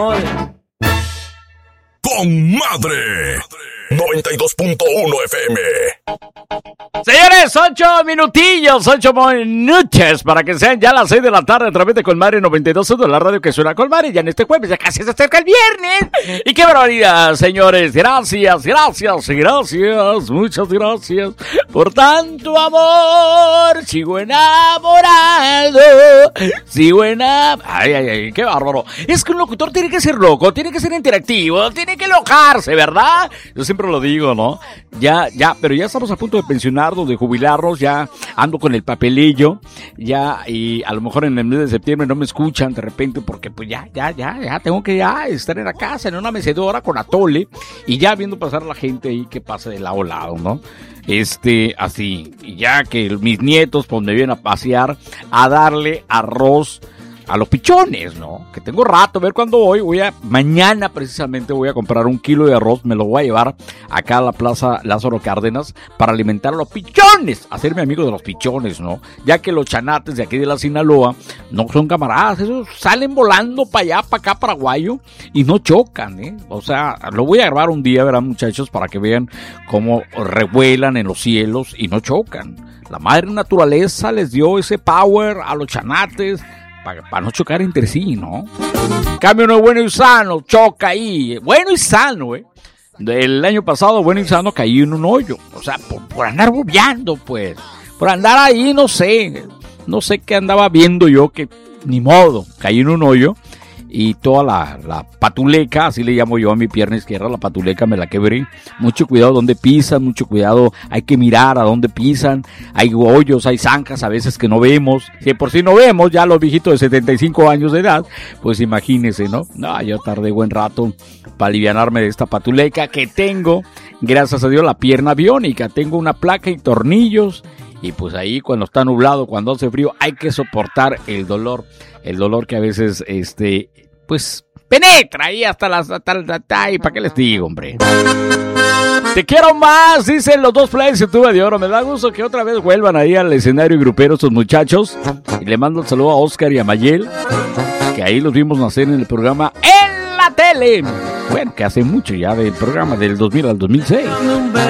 Comadre 92.1 FM. Señores, 8 minutillos para que sean ya las 6 de la tarde a través de Colmare 92 de la radio que suena Colmare. Ya en este jueves, ya casi se acerca el viernes. Y qué barbaridad, señores. Gracias, muchas gracias por tanto amor. Sigo enamorado, Ay, qué bárbaro. Es que un locutor tiene que ser loco, tiene que ser interactivo, tiene que locarse, ¿verdad? Yo siempre lo digo, ¿no? Pero ya estamos a punto de pensionarnos, de jubilarnos, ya ando con el papelillo, ya, y a lo mejor en el mes de septiembre no me escuchan de repente porque pues ya tengo que estar en la casa, en una mecedora con atole, y ya viendo pasar la gente ahí que pasa de lado a lado, ¿no? Así, y ya que mis nietos pues me vienen a pasear a darle arroz a los pichones, ¿no? Que tengo rato, a ver cuándo mañana precisamente voy a comprar 1 kilo de arroz, me lo voy a llevar acá a la Plaza Lázaro Cárdenas para alimentar a los pichones, hacerme amigo de los pichones, ¿no? Ya que los chanates de aquí de la Sinaloa no son camaradas, esos salen volando para allá, para acá, Paraguayo, y no chocan, ¿eh? O sea, lo voy a grabar un día, verán muchachos, para que vean cómo revuelan en los cielos y no chocan. La madre naturaleza les dio ese power a los chanates, para no chocar entre sí, ¿no? Cambio uno bueno y sano, choca ahí, bueno y sano, El año pasado, bueno y sano, caí en un hoyo, o sea, por andar bobeando, pues, por andar ahí, no sé qué andaba viendo yo, que ni modo, caí en un hoyo, y toda la patuleca, así le llamo yo a mi pierna izquierda, la patuleca me la quebré. Mucho cuidado donde pisan, mucho cuidado, hay que mirar a dónde pisan, hay hoyos, hay zancas a veces que no vemos, si por si no vemos, ya los viejitos de 75 años de edad, pues imagínense, ¿no? No, yo tardé buen rato para alivianarme de esta patuleca que tengo, gracias a Dios, la pierna biónica, tengo una placa y tornillos, y pues ahí cuando está nublado, cuando hace frío, hay que soportar el dolor que a veces, pues, penetra ahí hasta y ¿para qué les digo, hombre? Te quiero más, dicen los dos players de YouTube de Oro. Me da gusto que otra vez vuelvan ahí al escenario grupero estos muchachos. Y le mando un saludo a Oscar y a Mayel, que ahí los vimos nacer en el programa En la Tele. Bueno, que hace mucho ya del programa, del 2000 al 2006.